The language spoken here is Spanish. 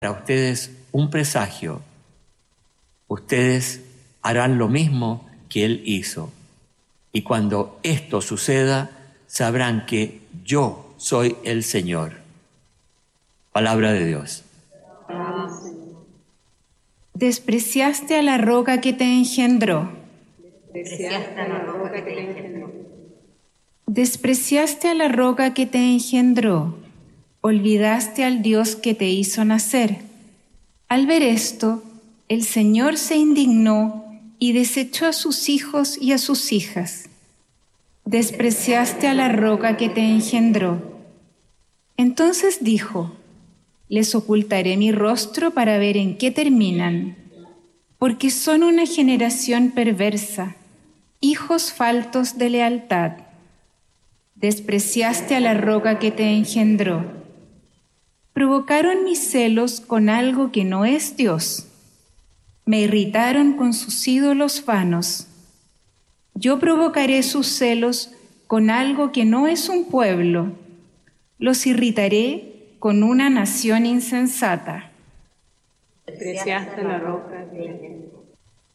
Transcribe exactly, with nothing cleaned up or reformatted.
para ustedes un presagio. Ustedes harán lo mismo que Él hizo. Y cuando esto suceda, sabrán que yo soy el Señor. Palabra de Dios. Despreciaste a la roca que te engendró. Despreciaste a la roca que te engendró. Despreciaste a la roca que te engendró. Olvidaste al Dios que te hizo nacer. Al ver esto, el Señor se indignó y desechó a sus hijos y a sus hijas. Despreciaste a la roca que te engendró. Entonces dijo: les ocultaré mi rostro para ver en qué terminan, porque son una generación perversa, hijos faltos de lealtad. Despreciaste a la roca que te engendró. Provocaron mis celos con algo que no es Dios. Me irritaron con sus ídolos vanos. Yo provocaré sus celos con algo que no es un pueblo. Los irritaré con una nación insensata. Despreciaste a la roca que te engendró.